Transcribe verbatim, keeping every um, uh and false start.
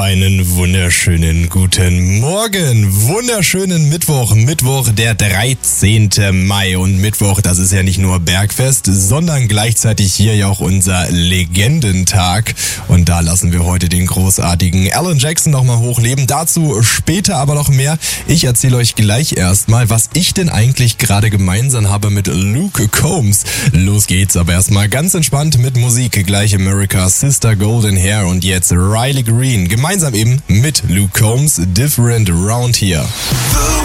einen wunderschönen guten Morgen, wunderschönen Mittwoch, Mittwoch der dreizehnten Mai und Mittwoch, das ist ja nicht nur Bergfest, sondern gleichzeitig hier ja auch unser Legendentag und da lassen wir heute den großartigen Alan Jackson nochmal hochleben, dazu später aber noch mehr. Ich erzähle euch gleich erstmal, was ich denn eigentlich gerade gemeinsam habe mit Luke Combs. Los geht's, aber erstmal ganz entspannt mit Musik, gleich America's Sister Golden Hair und jetzt Riley Green, gemeinsam eben mit Luke Combs, Different Round Here.